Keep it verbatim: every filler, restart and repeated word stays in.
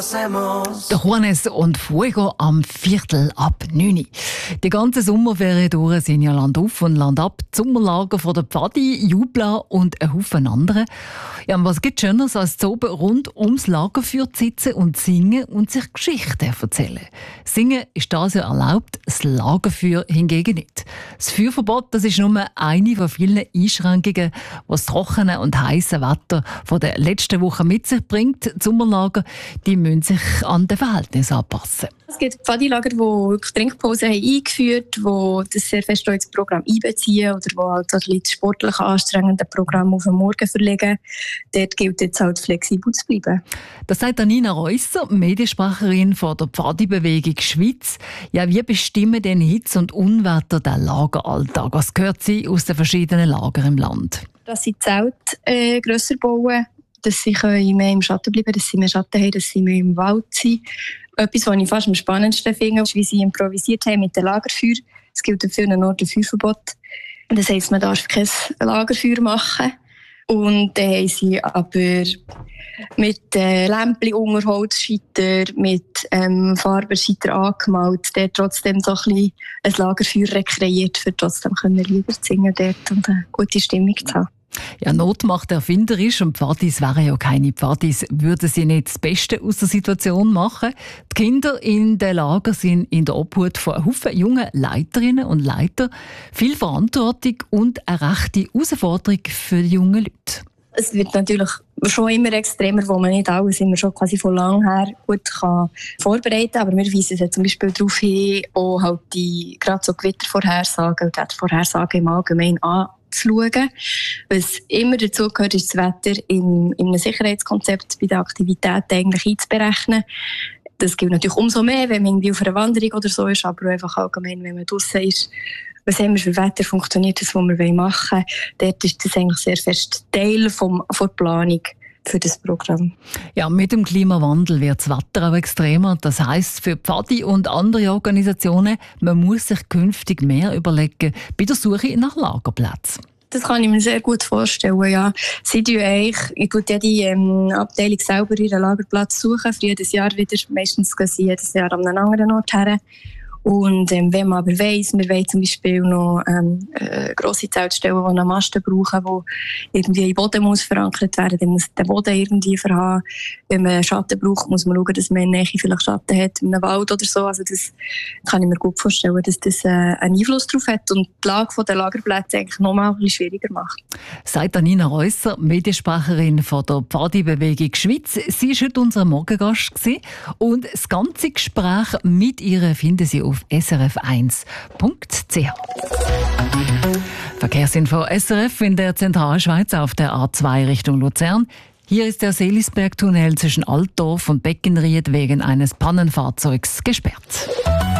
Der Juanes und Fuego am Viertel ab neun. Die ganze Sommerferien durch sind ja Land auf und Land ab. Die Sommerlager von der Pfadi, Jubla und ein Haufen andere. Ja, und was gibt Schöneres als zu oben rund ums Lagerfeuer zu sitzen und singen und sich Geschichten erzählen? Singen ist das ja erlaubt, das Lagerfeuer hingegen nicht. Das Feuerverbot, das ist nur eine von vielen Einschränkungen, die das trockene und heiße Wetter von der letzten Woche mit sich bringt. Die Sommerlager, die müssen sich an den Verhältnissen anpassen. Es gibt Pfadilager, die wirklich Trinkpausen haben eingeführt haben, die das sehr fest ins Programm einbeziehen oder die halt ein bisschen das sportlich anstrengende Programm auf den Morgen verlegen. Dort gilt jetzt halt flexibel zu bleiben. Das sagt Nina Reusser, Mediensprecherin von der Pfadi-Bewegung Schweiz. Ja, wie bestimmen denn Hitze und Unwetter den Lageralltag? Was gehört sie aus den verschiedenen Lagern im Land? Dass sie Zelte äh, grösser bauen, dass sie mehr im Schatten bleiben, dass sie mehr Schatten haben, dass sie mehr im Wald sind. Etwas, was ich fast am spannendsten finde, ist, wie sie improvisiert haben mit dem Lagerfeuer. Es gibt an vielen Orten ein Feuerverbot. Das heisst, man darf kein Lagerfeuer machen. Und dann haben sie aber mit äh, Lämpchen unter Holzscheiter, mit ähm, Farbenscheiter angemalt, der trotzdem so ein bisschen ein Lagerfeuer rekreiert, für trotzdem Lieder zu singen dort und eine gute Stimmung zu haben. Ja, Not macht erfinderisch und Pfadis wären ja keine Pfadis, würden sie nicht das Beste aus der Situation machen. Die Kinder in den Lagern sind in der Obhut von einem Haufen jungen Leiterinnen und Leiter. Viel Verantwortung und eine rechte Herausforderung für die jungen Leute. Es wird natürlich schon immer extremer, wo man nicht alles immer schon quasi von lang her gut kann vorbereiten kann. Aber wir weisen ja zum Beispiel darauf hin, auch halt die, gerade so Gewittervorhersagen und Wettervorhersagen im Allgemeinen an. Zu schauen. Was immer dazu gehört, ist das Wetter in, in einem Sicherheitskonzept bei den Aktivitäten eigentlich einzuberechnen. Das gilt natürlich umso mehr, wenn man irgendwie auf einer Wanderung oder so ist, aber einfach allgemein, wenn man draussen ist. Was haben wir für Wetter, funktioniert das, was wir machen wollen? Dort ist das eigentlich sehr fest Teil vom, von der Planung für das Programm. Ja, mit dem Klimawandel wird das Wetter auch extremer. Das heisst für Pfadi und andere Organisationen, man muss sich künftig mehr überlegen bei der Suche nach Lagerplätzen. Das kann ich mir sehr gut vorstellen, ja. Sie tun eigentlich, ich tue jede ähm, Abteilung selber ihren Lagerplatz suchen, für jedes Jahr wieder. Meistens gehen sie jedes Jahr an einen anderen Ort her. Und ähm, wenn man aber weiss, wir wollen zum Beispiel noch ähm, äh, grosse Zeltstellen, die einen Masten brauchen, die irgendwie im Boden muss verankert werden, dann muss der Boden irgendwie verhaben. Wenn man Schatten braucht, muss man schauen, dass man in der Nähe vielleicht Schatten hat, in einem Wald oder so. Also das kann ich mir gut vorstellen, dass das äh, einen Einfluss darauf hat und die Lage der Lagerplätze eigentlich noch mal ein bisschen schwieriger macht. Sagt Nina Reusser, Mediensprecherin von der Pfadi-Bewegung Schweiz. Sie war heute unser Morgengast und das ganze Gespräch mit ihr finden Sie auf s r f eins punkt c h. Verkehrsinfo S R F in der Zentralschweiz auf der A zwei Richtung Luzern. Hier ist der Seelisberg-Tunnel zwischen Altdorf und Beckenried wegen eines Pannenfahrzeugs gesperrt.